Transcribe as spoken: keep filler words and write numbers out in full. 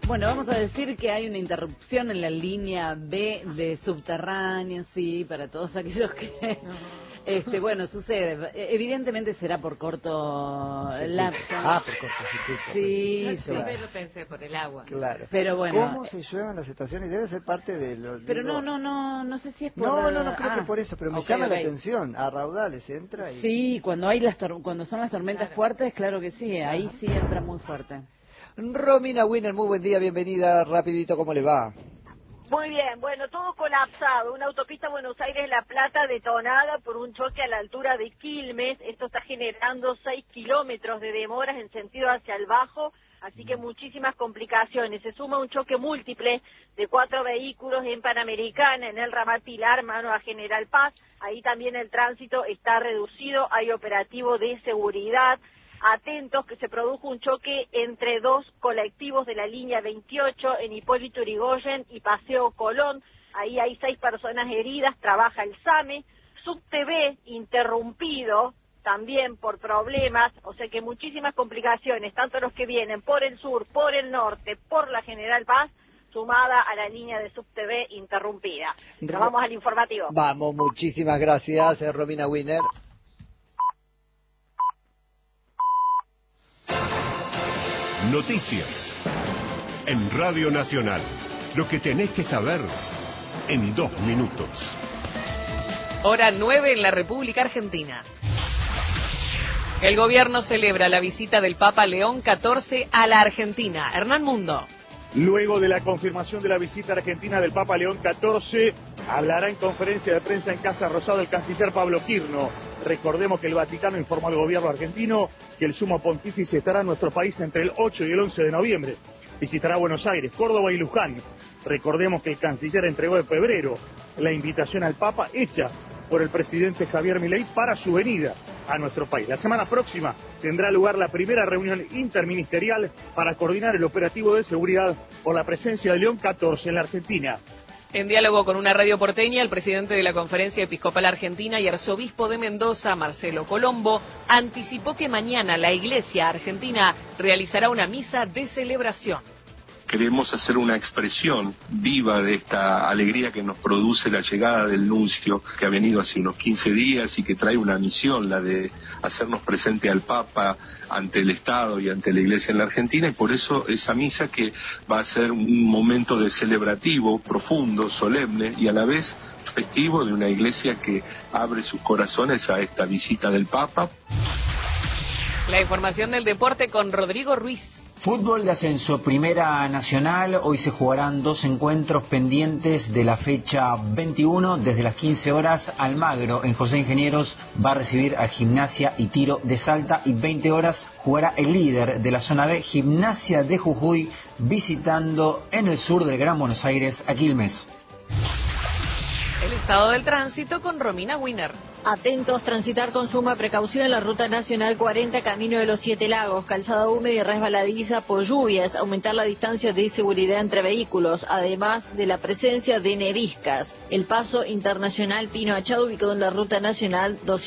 Bueno, vamos a decir que hay una interrupción en la línea B de subterráneo, sí, para todos aquellos que... Este, bueno, sucede. Evidentemente será por corto lapso. Ah, por cortocircuito. Sí, Pues. sí. Yo también lo pensé por el agua. Claro. Pero bueno. ¿Cómo se lluevan las estaciones? Debe ser parte de los... Pero digo... no, no, no, no sé si es por... No, no, no creo ah, que por eso, pero me okay, llama okay. la atención. A raudales entra y... Sí, cuando hay las tor cuando son las tormentas Claro. fuertes, claro que sí, ahí Ajá. sí entra muy fuerte. Romina Winner, muy buen día, bienvenida. Rapidito, ¿cómo le va? Muy bien, bueno, todo colapsado. Una autopista Buenos Aires-La Plata detonada por un choque a la altura de Quilmes. Esto está generando seis kilómetros de demoras en sentido hacia el Bajo, así que muchísimas complicaciones. Se suma un choque múltiple de cuatro vehículos en Panamericana, en el ramal Pilar, mano a General Paz. Ahí también el tránsito está reducido, hay operativo de seguridad. Atentos que se produjo un choque entre dos colectivos de la línea veintiocho en Hipólito Yrigoyen y Paseo Colón. Ahí hay seis personas heridas, trabaja el SAME. Subte B interrumpido también por problemas, o sea que muchísimas complicaciones, tanto los que vienen por el sur, por el norte, por la General Paz, sumada a la línea de Subte B interrumpida. Nos vamos al informativo. Vamos, muchísimas gracias, eh, Romina Winner. Noticias en Radio Nacional. Lo que tenés que saber en dos minutos. Hora nueve en la República Argentina. El gobierno celebra la visita del Papa León catorce a la Argentina. Hernán Mundo. Luego de la confirmación de la visita argentina del Papa León catorce, hablará en conferencia de prensa en Casa Rosada el canciller Pablo Quirno. Recordemos que el Vaticano informó al gobierno argentino que el sumo pontífice estará en nuestro país entre el ocho y el once de noviembre. Visitará Buenos Aires, Córdoba y Luján. Recordemos que el canciller entregó en febrero la invitación al Papa hecha por el presidente Javier Milei para su venida a nuestro país. La semana próxima tendrá lugar la primera reunión interministerial para coordinar el operativo de seguridad por la presencia de León catorce en la Argentina. En diálogo con una radio porteña, el presidente de la Conferencia Episcopal Argentina y arzobispo de Mendoza, Marcelo Colombo, anticipó que mañana la Iglesia Argentina realizará una misa de celebración. Queremos hacer una expresión viva de esta alegría que nos produce la llegada del nuncio, que ha venido hace unos quince días y que trae una misión, la de hacernos presente al Papa ante el Estado y ante la Iglesia en la Argentina, y por eso esa misa que va a ser un momento de celebrativo, profundo, solemne y a la vez festivo de una Iglesia que abre sus corazones a esta visita del Papa. La información del deporte con Rodrigo Ruiz. Fútbol de ascenso, Primera Nacional. Hoy se jugarán dos encuentros pendientes de la fecha veintiuno. Desde las quince horas, Almagro, en José Ingenieros, va a recibir a Gimnasia y Tiro de Salta. Y veinte horas jugará el líder de la zona B, Gimnasia de Jujuy, visitando en el sur del Gran Buenos Aires a Quilmes. El estado del tránsito con Romina Winner. Atentos, transitar con suma precaución en la ruta nacional cuarenta, camino de los Siete Lagos, calzada húmeda y resbaladiza por lluvias, aumentar la distancia de seguridad entre vehículos, además de la presencia de neviscas. El paso internacional Pino Achado, ubicado en la ruta nacional doscientos